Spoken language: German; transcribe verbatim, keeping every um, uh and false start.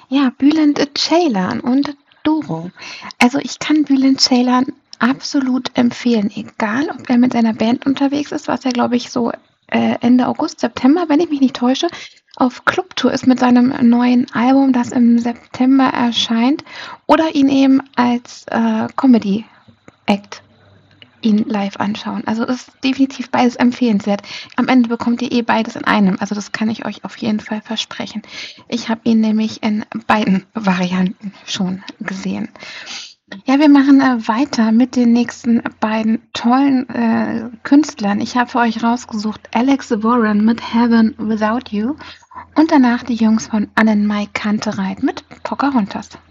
Ja, Bülent Ceylan und Doro. Also ich kann Bülent Ceylan absolut empfehlen, egal ob er mit seiner Band unterwegs ist, was er, glaube ich, so äh, Ende August, September, wenn ich mich nicht täusche, auf Clubtour ist mit seinem neuen Album, das im September erscheint, oder ihn eben als äh, Comedy-Act ihn live anschauen. Also ist definitiv beides empfehlenswert. Am Ende bekommt ihr eh beides in einem. Also das kann ich euch auf jeden Fall versprechen. Ich habe ihn nämlich in beiden Varianten schon gesehen. Ja, wir machen äh, weiter mit den nächsten beiden tollen äh, Künstlern. Ich habe für euch rausgesucht Alex Warren mit Heaven Without You und danach die Jungs von Annenmai Kantereit mit Pocahontas.